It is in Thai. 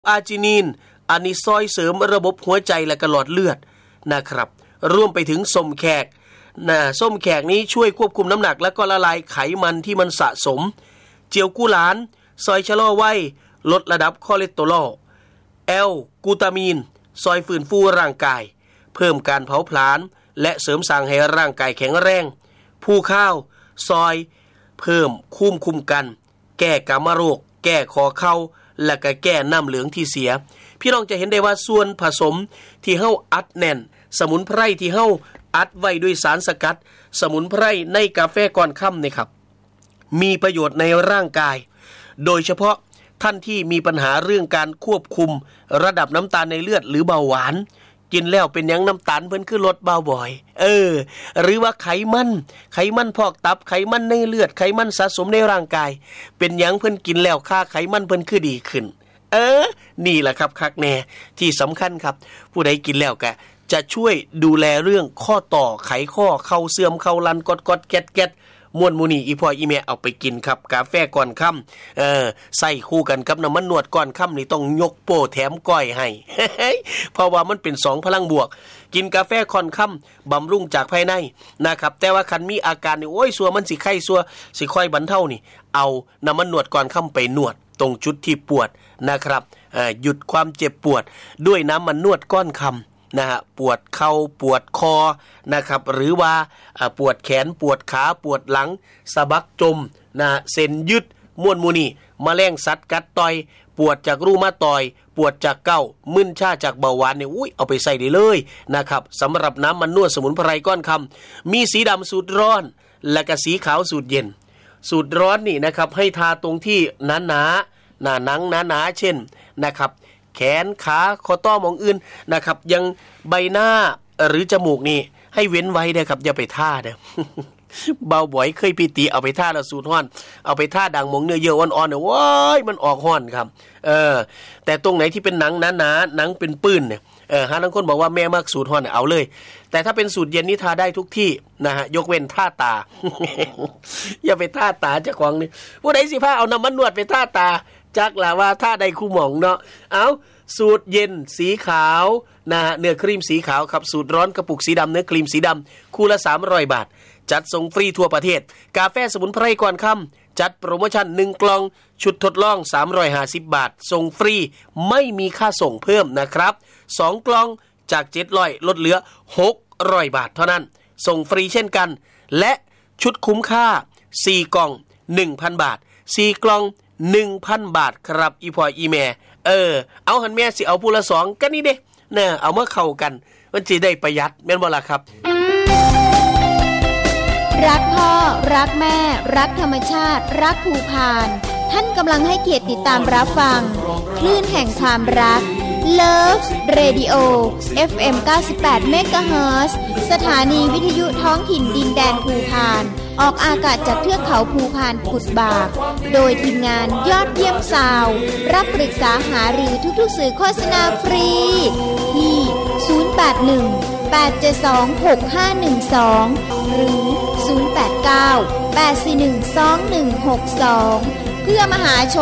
อาร์จินีนอันนี้ซอยเสริมระบบหัวใจและหลอดเลือดนะครับรวมไปถึงส้มแขกส้มแขกนี้ช่วยควบคุมน้ำหนักและก็ละลายไขมันที่มันสะสมเจียวกุหลาบซอยชะลอวัยลดระดับคอเลสเตอรอลกูตามีนซอยฟื้นฟูร่างกายเพิ่มการเผาผลาญและเสริมสร้างให้ร่างกายแข็งแรงผู้ข้าวซอยเพิ่มคุ้มกันแก้กามโรคแก้คอเข่าและก็แก้น้ำเหลืองที่เสียพี่น้องจะเห็นได้ว่าส่วนผสมที่เฮาอัดแน่นสมุนไพรที่เฮาอัดไว้ด้วยสารสกัดสมุนไพรในกาแฟก่อนค่ำนี่ครับมีประโยชน์ในร่างกายโดยเฉพาะท่านที่มีปัญหาเรื่องการควบคุมระดับน้ำตาลในเลือดหรือเบาหวานกินแล้วเป็นยังน้ำตาลเพิ่นคือลดเบาบ่อยหรือว่าไขมันพอกตับไขมันในเลือดไขมันสะสมในร่างกายเป็นยังเพิ่นกินแล้วค่าไขมันเพิ่นคือดีขึ้นนี่แหละครับคักแน่ที่สำคัญครับผู้ใดกินแล้วก็จะช่วยดูแลเรื่องข้อต่อไขข้อเข่าเสื่อมเข่าลันกดแก๊ดม่วนมูนี่อีพ่ออีแม่เอาไปกินครับกาแฟก่อนค่ำใส่คู่กันกับน้ำมันนวดก่อนค่ำนี่ต้องยกโป้แถมก้อยให้ เพราะว่ามันเป็น2พลังบวกกินกาแฟก่อนค่ำบำรุงจากภายในนะครับแต่ว่าคันมีอาการนี่โอ้ยซัวมันสิไข้ซัวสิค่อยบรรเทานี่เอาน้ำมันนวดก่อนค่ำไปนวดตรงจุดที่ปวดนะครับหยุดความเจ็บปวดด้วยน้ำมันนวดก้อนค่ำนะฮะปวดเข่าปวดคอนะครับหรือว่าปวดแขนปวดขาปวดหลังสะบักจมนะเส้นยึดม่วนมูนี่แมลงสัตว์กัดต่อยปวดจากรูมาตอยปวดจากเก้ามึนชาจากเบาหวานเนี่ยเอาไปใส่ได้เลยนะครับสำหรับน้ำมันนวดสมุนไพรก้อนคำมีสีดำสูตรร้อนและก็สีขาวสูตรเย็นสูตรร้อนนี่นะครับให้ทาตรงที่หนาหนังหนาเช่นนะครับแขนขาข้อต่อมองอื่นนะครับยังใบหน้าหรือจมูกนี่ให้เว้นไว้เด้อครับอย่าไปท่าเด้อ เบาบ่อยเคยปีติเอาไปท่าแล้วสูดฮ้อนเอาไปท่าดังมองเนื้อเยอะอ่อนๆเนี่ยว้ายมันออกฮ้อนครับแต่ตรงไหนที่เป็นหนังหนาๆหนังเป็นปื้นเนี่ยหาบางคนบอกว่าแม่มักสูดฮ้อนเอาเลยแต่ถ้าเป็นสูตรเย็นนี่ทาได้ทุกที่นะฮะยกเว้นท่าตา อย่าไปท่าตาเจ้าของนี่ผู้ใดสิพาเอาน้ำมันนวดไปท่าตาจักล่ะว่าท่าใดคู่หม่องเนาะเอาสูตรเย็นสีขาวนะฮะเนื้อครีมสีขาวครับสูตรร้อนกระปุกสีดำเนื้อครีมสีดำคู่ละ300 บาทจัดส่งฟรีทั่วประเทศกาแฟสมุนไพรก่อนค่ำจัดโปรโมชั่น1กล่องชุดทดลอง350 บาทส่งฟรีไม่มีค่าส่งเพิ่มนะครับ2กล่องจาก700ลดเหลือ600 บาทเท่านั้นส่งฟรีเช่นกันและชุดคุ้มค่า4กล่อง 1,000 บาท4กล่อง 1,000 บาทครับอีพ่ออีแม่เอาหันแม่สิเอาผู้ละ2ก็นี่เด้เนี่ยเอามาเข้ากันมันสิได้ประหยัดแม่นบ่ล่ะครับรักพ่อรักแม่รักธรรมชาติรักภูพานท่านกำลังให้เกียรติติดตามรับฟังคลื่นแห่งความรัก Love Radio FM 98 MHz สถานีวิทยุท้องถิ่นดินแดนภูพานออกอากาศจากเทือกเขาภูพานกุดบากโดยทีมงานยอดเยี่ยมซาวรับปรึกษาหารือทุกๆสื่อโฆษณาฟรีที่081-872-6512หรือ089-841-2162เพื่อมหาชน